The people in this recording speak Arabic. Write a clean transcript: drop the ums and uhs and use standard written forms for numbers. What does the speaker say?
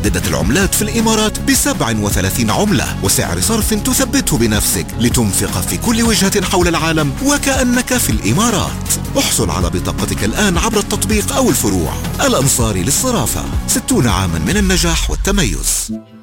متعددة العملات في الإمارات ب37 عملة، وسعر صرف تثبته بنفسك لتنفق في كل وجهة حول العالم وكأنك في الإمارات. احصل على بطاقتك الآن عبر التطبيق أو الفروع. الأنصاري للصرافة، 60 عاما من النجاح والتميز.